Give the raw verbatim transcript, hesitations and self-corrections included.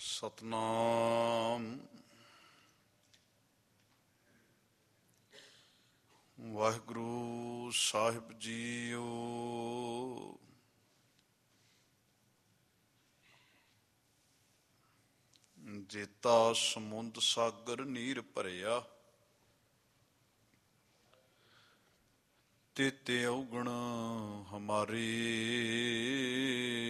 ਸਤਨਾਮ ਵਾਹਿਗੁਰੂ ਸਾਹਿਬ JIO. ਜੇਤਾ ਸਮੁੰਦ ਸਾਗਰ ਨੀਰ ਭਰਿਆ, ਤੇਤੇ ਔਗਣ ਹਮਾਰੇ।